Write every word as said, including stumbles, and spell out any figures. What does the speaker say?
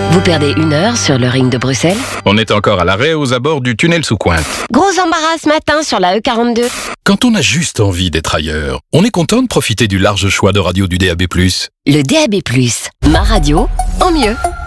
Vous perdez une heure sur le ring de Bruxelles? On est encore à l'arrêt aux abords du tunnel sous Cointe. Gros embarras ce matin sur la E quarante-deux. Quand on a juste envie d'être ailleurs, on est content de profiter du large choix de radio du D A B plus. Le D A B plus, ma radio en mieux.